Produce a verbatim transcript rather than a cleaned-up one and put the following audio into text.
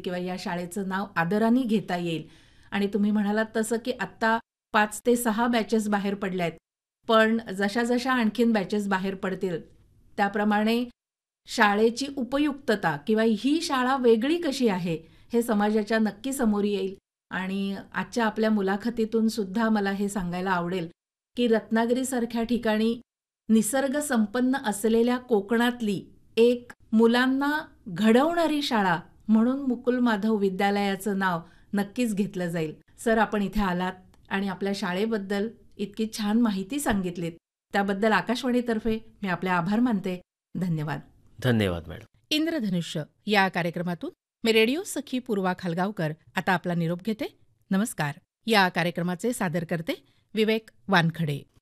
किंवा या शाळेचं नाव आदराने घेता येईल. आणि तुम्ही म्हणालात तसं की आत्ता पाच ते सहा बॅचेस बाहेर पडल्या आहेत, पण जशा जशा आणखीन बॅचेस बाहेर पडतील त्याप्रमाणे शाळेची उपयुक्तता किंवा ही शाळा वेगळी कशी आहे हे समाजाच्या नक्की समोर येईल. आणि आजच्या आपल्या मुलाखतीतून सुद्धा मला हे सांगायला आवडेल की रत्नागिरीसारख्या ठिकाणी निसर्ग संपन्न असलेल्या कोकणातली एक मुलांना घडवणारी शाळा म्हणून मुकुल माधव विद्यालयाचं नाव नक्कीच घेतलं जाईल. सर, आपण इथे आलात आणि आपल्या शाळेबद्दल इतकी छान माहिती सांगितलीत त्याबद्दल आकाशवाणीतर्फे मी आपले आभार मानते. धन्यवाद. धन्यवाद मॅडम. इंद्रधनुष्य या कार्यक्रमातून मी रेडिओ सखी पूर्वा खालगावकर आता आपला निरोप घेते. नमस्कार. या कार्यक्रमाचे सादर करते विवेक वानखडे.